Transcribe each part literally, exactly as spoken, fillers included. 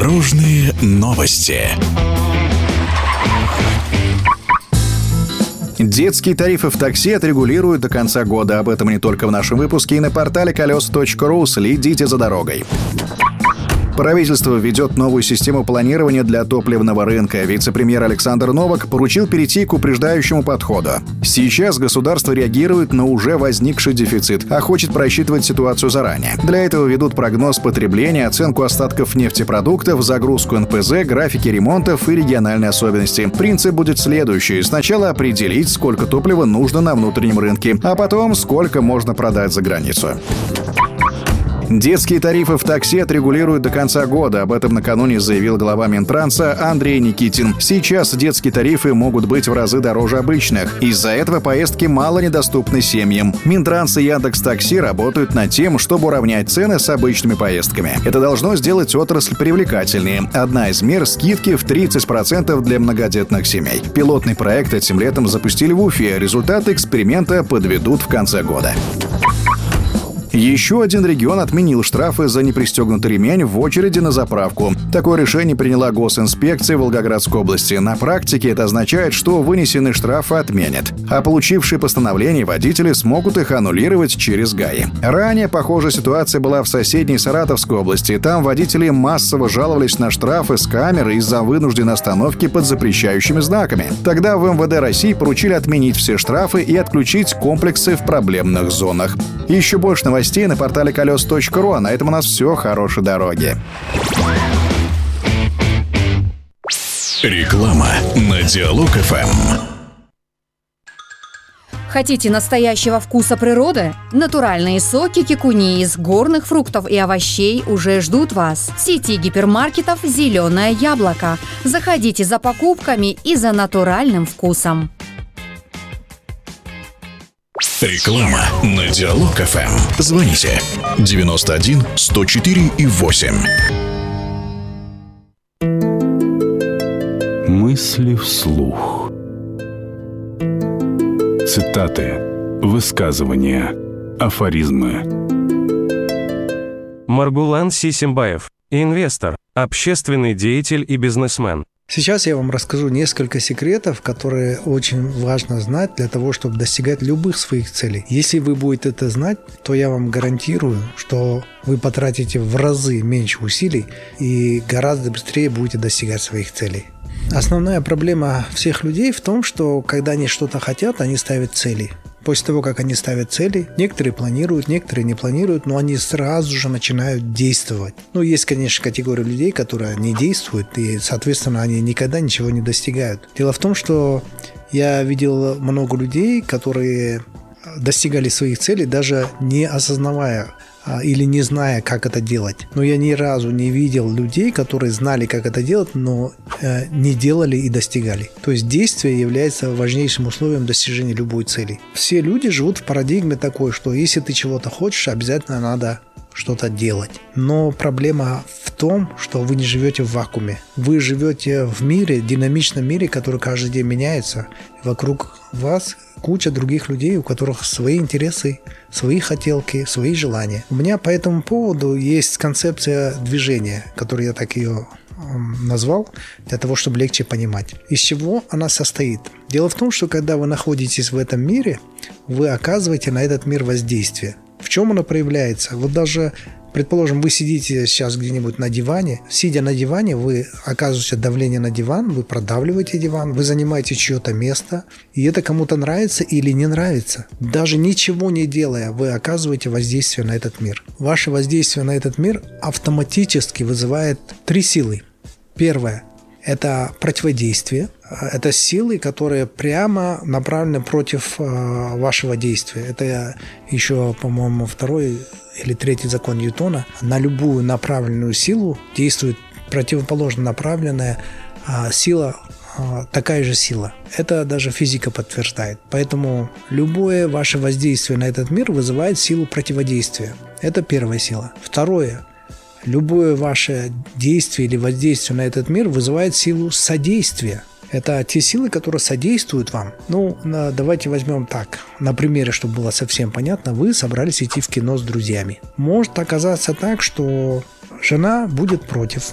Дорожные новости. Детские тарифы в такси отрегулируют до конца года. Об этом не только в нашем выпуске, и на портале колеса точка ру. Следите за дорогой. Правительство введет новую систему планирования для топливного рынка. Вице-премьер Александр Новак поручил перейти к упреждающему подходу. Сейчас государство реагирует на уже возникший дефицит, а хочет просчитывать ситуацию заранее. Для этого ведут прогноз потребления, оценку остатков нефтепродуктов, загрузку эн пэ зэ, графики ремонтов и региональные особенности. Принцип будет следующий. Сначала определить, сколько топлива нужно на внутреннем рынке, а потом сколько можно продать за границу. Детские тарифы в такси отрегулируют до конца года. Об этом накануне заявил глава Минтранса Андрей Никитин. Сейчас детские тарифы могут быть в разы дороже обычных. Из-за этого поездки мало недоступны семьям. Минтранс и Яндекс.Такси работают над тем, чтобы уравнять цены с обычными поездками. Это должно сделать отрасль привлекательнее. Одна из мер — скидки в тридцать процентов для многодетных семей. Пилотный проект этим летом запустили в Уфе. Результаты эксперимента подведут в конце года. Еще один регион отменил штрафы за непристегнутый ремень в очереди на заправку. Такое решение приняла госинспекция Волгоградской области. На практике это означает, что вынесенные штрафы отменят, а получившие постановления водители смогут их аннулировать через ГАИ. Ранее похожая ситуация была в соседней Саратовской области. Там водители массово жаловались на штрафы с камеры из-за вынужденной остановки под запрещающими знаками. Тогда в эм вэ дэ России поручили отменить все штрафы и отключить комплексы в проблемных зонах. Еще больше новостей на портале колеса точка ру. А на этом у нас все. Хорошей дороги. Реклама на Диалог эф эм. Хотите настоящего вкуса природы? Натуральные соки кикуни из горных фруктов и овощей уже ждут вас. В сети гипермаркетов «Зеленое яблоко». Заходите за покупками и за натуральным вкусом. Реклама на Диалог эф эм. Звоните девяносто один сто четыре и восемь. Мысли вслух. Цитаты, высказывания, афоризмы. Маргулан Сисимбаев. Инвестор, общественный деятель и бизнесмен. Сейчас я вам расскажу несколько секретов, которые очень важно знать для того, чтобы достигать любых своих целей. Если вы будете это знать, то я вам гарантирую, что вы потратите в разы меньше усилий и гораздо быстрее будете достигать своих целей. Основная проблема всех людей в том, что когда они что-то хотят, они ставят цели. После того, как они ставят цели, некоторые планируют, некоторые не планируют, но они сразу же начинают действовать. Ну, есть, конечно, категория людей, которые не действуют, и, соответственно, они никогда ничего не достигают. Дело в том, что я видел много людей, которые достигали своих целей, даже не осознавая или не зная, как это делать. Но я ни разу не видел людей, которые знали, как это делать, но э, не делали и достигали. То есть действие является важнейшим условием достижения любой цели. Все люди живут в парадигме такой, что если ты чего-то хочешь, обязательно надо что-то делать. Но проблема в том, что вы не живете в вакууме. Вы живете в мире, динамичном мире, который каждый день меняется. Вокруг вас куча других людей, у которых свои интересы, свои хотелки, свои желания. У меня по этому поводу есть концепция движения, которую я так ее назвал, для того, чтобы легче понимать. Из чего она состоит? Дело в том, что когда вы находитесь в этом мире, вы оказываете на этот мир воздействие. В чем оно проявляется? Вот даже, предположим, вы сидите сейчас где-нибудь на диване. Сидя на диване, вы оказываете давление на диван, вы продавливаете диван, вы занимаете чье-то место, и это кому-то нравится или не нравится. Даже ничего не делая, вы оказываете воздействие на этот мир. Ваше воздействие на этот мир автоматически вызывает три силы. Первое – это противодействие. Это силы, которые прямо направлены против вашего действия. Это еще, по-моему, второй или третий закон Ньютона. На любую направленную силу действует противоположно направленная сила, такая же сила. Это даже физика подтверждает. Поэтому любое ваше воздействие на этот мир вызывает силу противодействия. Это первая сила. Второе. Любое ваше действие или воздействие на этот мир вызывает силу содействия. Это те силы, которые содействуют вам. Ну, давайте возьмем так. На примере, чтобы было совсем понятно, вы собрались идти в кино с друзьями. Может оказаться так, что жена будет против.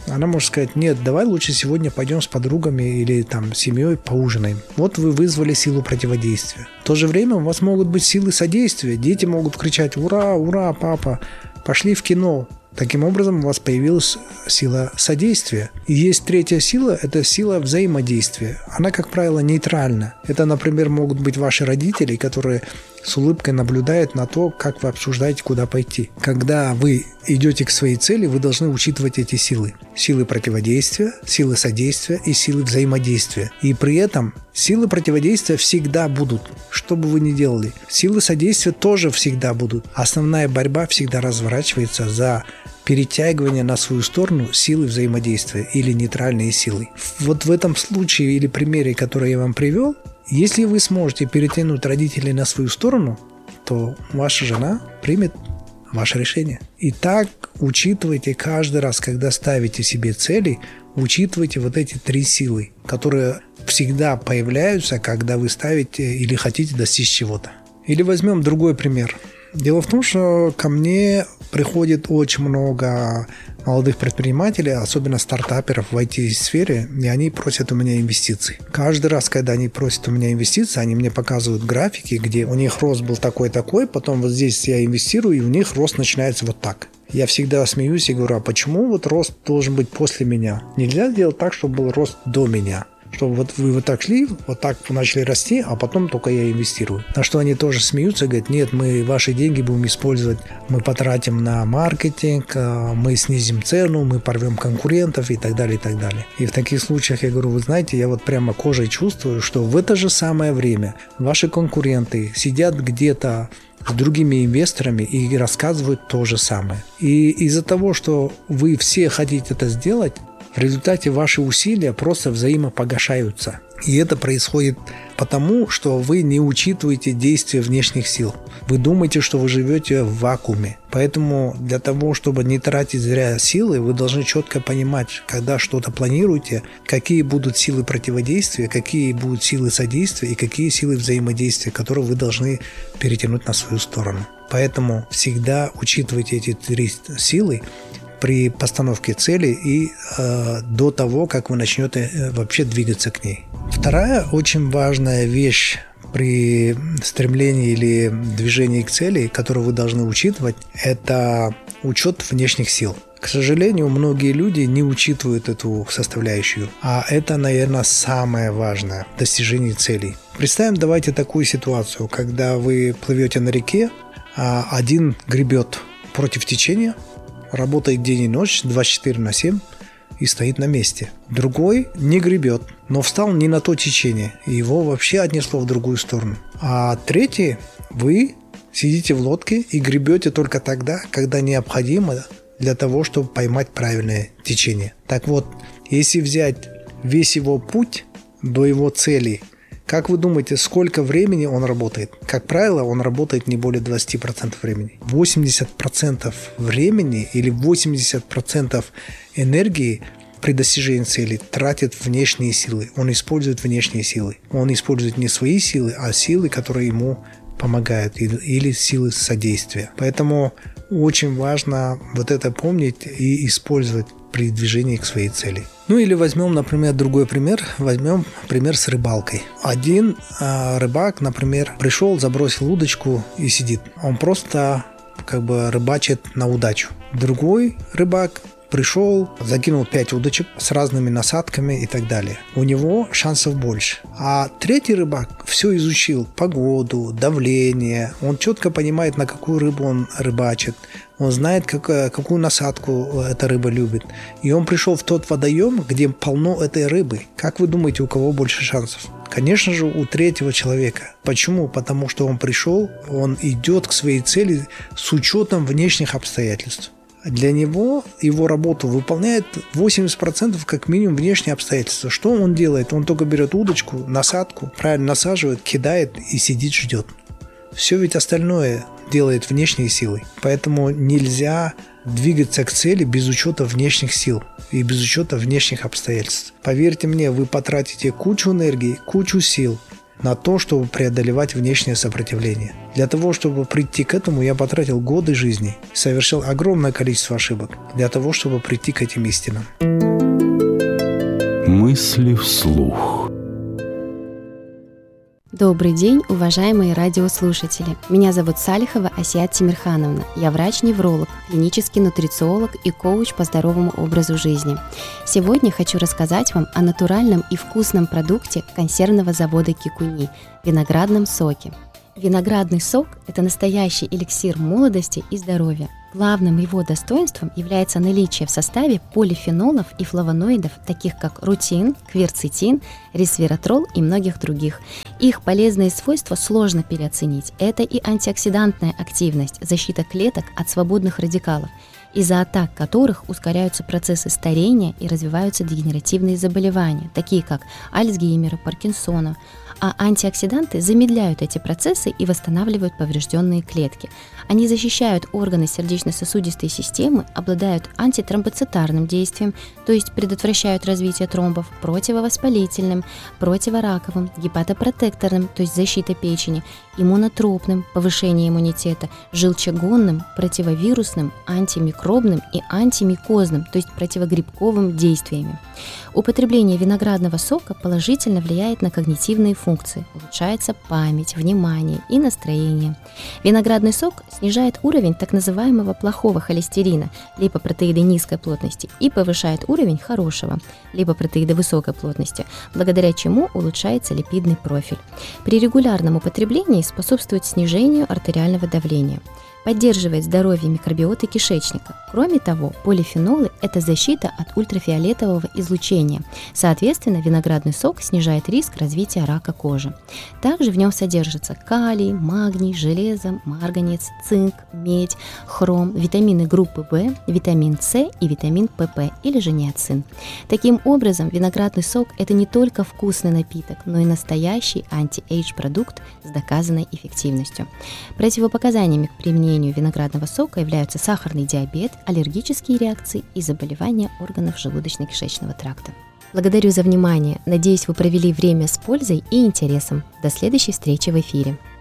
Она может сказать: нет, давай лучше сегодня пойдем с подругами или там с семьей поужинаем. Вот вы вызвали силу противодействия. В то же время у вас могут быть силы содействия. Дети могут кричать: ура, ура, папа, пошли в кино. Таким образом, у вас появилась сила содействия. И есть третья сила – это сила взаимодействия. Она, как правило, нейтральна. Это, например, могут быть ваши родители, которые с улыбкой наблюдают на то, как вы обсуждаете, куда пойти. Когда вы идете к своей цели, вы должны учитывать эти силы. Силы противодействия, силы содействия и силы взаимодействия. И при этом силы противодействия всегда будут, что бы вы ни делали. Силы содействия тоже всегда будут. Основная борьба всегда разворачивается за перетягивание на свою сторону силы взаимодействия или нейтральные силы. Вот в этом случае или примере, который я вам привел, если вы сможете перетянуть родителей на свою сторону, то ваша жена примет ваше решение. И так учитывайте каждый раз, когда ставите себе цели, учитывайте вот эти три силы, которые всегда появляются, когда вы ставите или хотите достичь чего-то. Или возьмем другой пример. Дело в том, что ко мне приходит очень много молодых предпринимателей, особенно стартаперов в ай ти-сфере, и они просят у меня инвестиций. Каждый раз, когда они просят у меня инвестиций, они мне показывают графики, где у них рост был такой-такой, потом вот здесь я инвестирую, и у них рост начинается вот так. Я всегда смеюсь и говорю: а почему вот рост должен быть после меня? Нельзя сделать так, чтобы был рост до меня. Чтобы вот вы вот так шли, вот так начали расти, а потом только я инвестирую. На что они тоже смеются, говорят: нет, мы ваши деньги будем использовать, мы потратим на маркетинг, мы снизим цену, мы порвем конкурентов и так далее, и так далее. И в таких случаях я говорю: вы знаете, я вот прямо кожей чувствую, что в это же самое время ваши конкуренты сидят где-то с другими инвесторами и рассказывают то же самое. И из-за того, что вы все хотите это сделать, в результате ваши усилия просто взаимопогашаются. И это происходит потому, что вы не учитываете действия внешних сил. Вы думаете, что вы живете в вакууме. Поэтому для того, чтобы не тратить зря силы, вы должны четко понимать, когда что-то планируете, какие будут силы противодействия, какие будут силы содействия и какие силы взаимодействия, которые вы должны перетянуть на свою сторону. Поэтому всегда учитывайте эти три силы при постановке цели и э, до того, как вы начнете э, вообще двигаться к ней. Вторая очень важная вещь при стремлении или движении к цели, которую вы должны учитывать, это учет внешних сил. К сожалению, многие люди не учитывают эту составляющую, а это, наверное, самое важное в достижении целей. Представим, давайте такую ситуацию, когда вы плывете на реке, а один гребет против течения, работает день и ночь, двадцать четыре на семь и стоит на месте. Другой не гребет, но встал не на то течение, и его вообще отнесло в другую сторону. А третий, вы сидите в лодке и гребете только тогда, когда необходимо для того, чтобы поймать правильное течение. Так вот, если взять весь его путь до его цели, как вы думаете, сколько времени он работает? Как правило, он работает не более двадцать процентов времени. восемьдесят процентов времени или восемьдесят процентов энергии при достижении цели тратит внешние силы. Он использует внешние силы. Он использует не свои силы, а силы, которые ему помогают, или силы содействия. Поэтому очень важно вот это помнить и использовать при движении к своей цели. Ну или возьмем, например, другой пример. Возьмем пример с рыбалкой. Один э, рыбак, например, пришел, забросил удочку и сидит. Он просто как бы рыбачит на удачу. Другой рыбак пришел, закинул пять удочек с разными насадками и так далее. У него шансов больше. А третий рыбак все изучил: погоду, давление. Он четко понимает, на какую рыбу он рыбачит. Он знает, как, какую насадку эта рыба любит. И он пришел в тот водоем, где полно этой рыбы. Как вы думаете, у кого больше шансов? Конечно же, у третьего человека. Почему? Потому что он пришел, он идет к своей цели с учетом внешних обстоятельств. Для него его работу выполняет восемьдесят процентов как минимум внешние обстоятельства. Что он делает? Он только берет удочку, насадку, правильно насаживает, кидает и сидит, ждет. Все ведь остальное делает внешние силы. Поэтому нельзя двигаться к цели без учета внешних сил и без учета внешних обстоятельств. Поверьте мне, вы потратите кучу энергии, кучу сил, на то, чтобы преодолевать внешнее сопротивление. Для того, чтобы прийти к этому, я потратил годы жизни, совершил огромное количество ошибок для того, чтобы прийти к этим истинам. Мысли вслух. Добрый день, уважаемые радиослушатели. Меня зовут Салихова Асият Тимирхановна. Я врач-невролог, клинический нутрициолог и коуч по здоровому образу жизни. Сегодня хочу рассказать вам о натуральном и вкусном продукте консервного завода Кикуни – виноградном соке. Виноградный сок – это настоящий эликсир молодости и здоровья. Главным его достоинством является наличие в составе полифенолов и флавоноидов, таких как рутин, кверцетин, ресвератрол и многих других. Их полезные свойства сложно переоценить. Это и антиоксидантная активность, защита клеток от свободных радикалов, из-за атак которых ускоряются процессы старения и развиваются дегенеративные заболевания, такие как Альцгеймера, Паркинсона. А антиоксиданты замедляют эти процессы и восстанавливают поврежденные клетки. Они защищают органы сердечно-сосудистой системы, обладают антитромбоцитарным действием, то есть предотвращают развитие тромбов, противовоспалительным, противораковым, гепатопротекторным, то есть защита печени, иммунотропным, повышение иммунитета, желчегонным, противовирусным, антимикробным и антимикозным, то есть противогрибковым действиями. Употребление виноградного сока положительно влияет на когнитивные функции, улучшается память, внимание и настроение. Виноградный сок снижает уровень так называемого плохого холестерина, липопротеиды низкой плотности, и повышает уровень хорошего, липопротеиды высокой плотности, благодаря чему улучшается липидный профиль. При регулярном употреблении способствует снижению артериального давления. Поддерживает здоровье микробиоты кишечника. Кроме того, полифенолы – это защита от ультрафиолетового излучения. Соответственно, виноградный сок снижает риск развития рака кожи. Также в нем содержатся калий, магний, железо, марганец, цинк, медь, хром, витамины группы В, витамин С и витамин ПП или же ниацин. Таким образом, виноградный сок – это не только вкусный напиток, но и настоящий анти-эйдж продукт с доказанной эффективностью. Противопоказаниями к применению виноградного сока являются сахарный диабет, аллергические реакции и заболевания органов желудочно-кишечного тракта. Благодарю за внимание. Надеюсь, вы провели время с пользой и интересом. До следующей встречи в эфире.